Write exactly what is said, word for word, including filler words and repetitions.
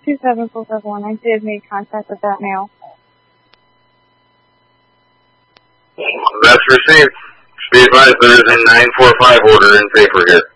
two seven four five one. I did make contact with that male. That's received. Be advised there is a nine four five order in paper here.